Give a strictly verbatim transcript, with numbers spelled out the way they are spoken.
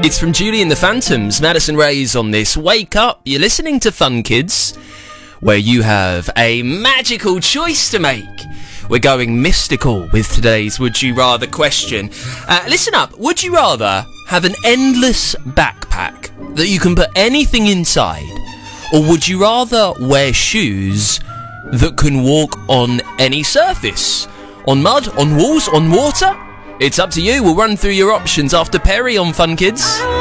It's from Julie and the Phantoms. Madison Ray's on this. Wake up. You're listening to Fun Kids, where you have a magical choice to make. We're going mystical with today's Would You Rather question. Uh, listen up. Would you rather have an endless backpack that you can put anything inside, or would you rather wear shoes that can walk on any surface? On mud, on walls, on water? It's up to you. We'll run through your options after Perry on Fun Kids.